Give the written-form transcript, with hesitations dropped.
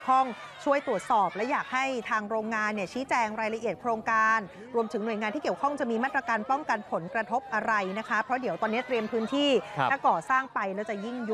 ข้องช่วยตรวจสอบและอยากให้ทางโรงงานเนี่ยชี้แจงรายละเอียดโครงการรวมถึงหน่วยงานที่เกี่ยวข้องจะมีมาตรการป้องกันผลกระทบอะไรนะคะเพราะเดี๋ยวตอนนี้เตรียมพื้นที่ถ้าก่อสร้างไปแล้วจะยิ่ง